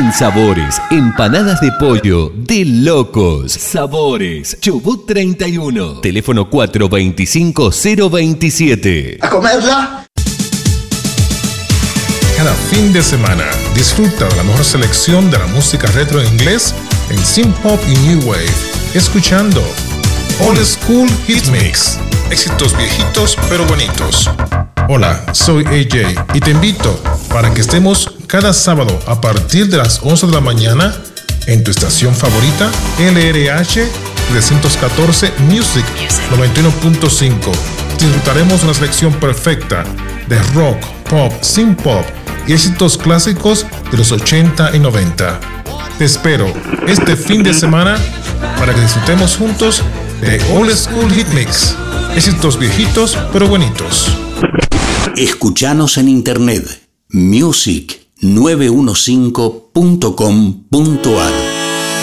En Sabores, empanadas de pollo de locos. Sabores, Chubut 31. Teléfono 425-027. ¡A comerla! Cada fin de semana disfruta de la mejor selección de la música retro en inglés en Synth Pop y New Wave, escuchando Old School Hit Mix, éxitos viejitos pero bonitos. Hola, soy AJ y te invito para que estemos cada sábado a partir de las 11 de la mañana en tu estación favorita LRH 314 Music 91.5. Disfrutaremos una selección perfecta de rock, pop, synth pop y éxitos clásicos de los 80 y 90. Te espero este fin de semana para que disfrutemos juntos de Old School Hit Mix, éxitos viejitos pero bonitos. Escuchanos en internet music915.com.ar.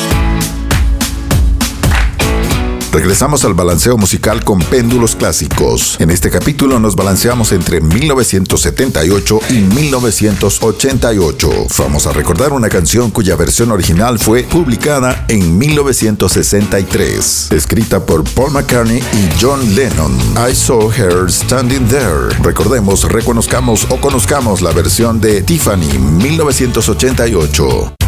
Regresamos al balanceo musical con péndulos clásicos. En este capítulo nos balanceamos entre 1978 y 1988. Vamos a recordar una canción cuya versión original fue publicada en 1963, escrita por Paul McCartney y John Lennon. I Saw Her Standing There. Recordemos, reconozcamos o conozcamos la versión de Tiffany 1988.